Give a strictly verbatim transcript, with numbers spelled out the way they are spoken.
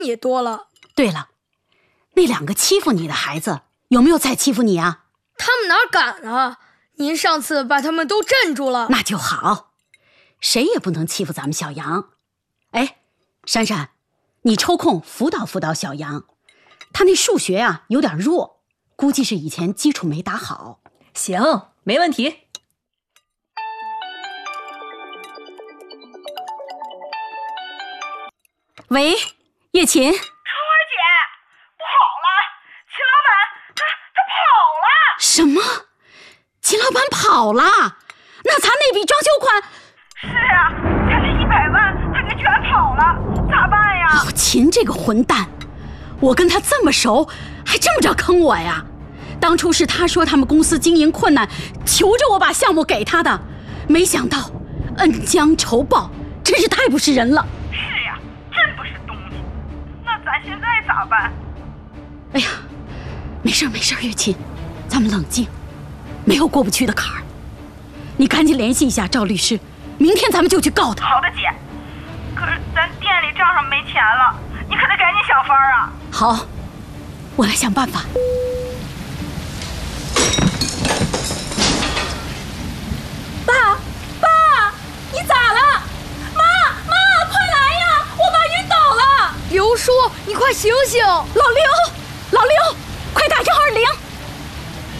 也多了。 对了，那两个欺负你的孩子有没有再欺负你啊？ 他们哪敢啊！您上次把他们都镇住了。 那就好，谁也不能欺负咱们小杨。哎，珊珊，你抽空辅导辅导小杨，他那数学啊有点弱，估计是以前基础没打好。 行，没问题。 喂，叶琴。 春儿姐，不好了，秦老板他他跑了。 什么？秦老板跑了？那咱那笔装修款？ 是啊，咱这一百万他给卷跑了，咋办呀？ 哦，秦这个混蛋，我跟他这么熟，还这么着坑我呀？当初是他说他们公司经营困难，求着我把项目给他的，没想到恩将仇报，真是太不是人了。 是呀，真不是东西。那咱现在咋办？ 哎呀，没事没事，月琴，咱们冷静，没有过不去的坎儿。你赶紧联系一下赵律师，明天咱们就去告他。 好的，姐。可是咱店里账上没钱了，你可得赶紧想法啊。 好，我来想办法。 爸，爸，你咋了？妈，妈，快来呀！我爸晕倒了。 刘叔，你快醒醒！ 老刘，老刘。